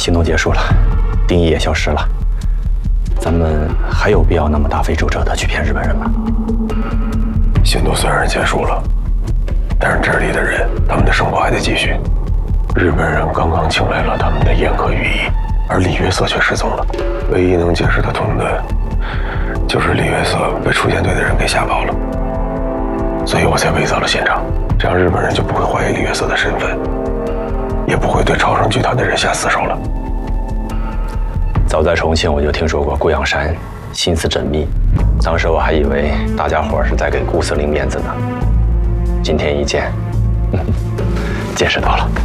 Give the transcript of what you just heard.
行动结束了，丁义也消失了，咱们还有必要那么大费周折的去骗日本人吗？ 行动虽然结束了，但是这里的人，他们的生活还得继续。日本人刚刚请来了他们的言和羽翼，而李约瑟却失踪了。唯一能解释得通的，就是李约瑟被出遣队的人给吓跑了，所以我才伪造了现场，这样日本人就不会怀疑李约瑟的身份，也不会对朝圣剧团的人下死手了。 早在重庆我就听说过顾阳山心思缜密，当时我还以为大家伙是在给顾司令面子呢，今天一见，见识到了。